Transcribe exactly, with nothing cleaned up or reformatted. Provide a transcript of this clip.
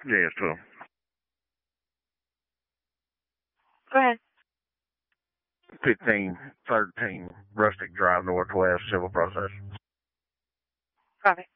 Yeah, it's twelve. Go ahead. fifteen thirteen Rustic Drive Northwest, Civil Process. Copy.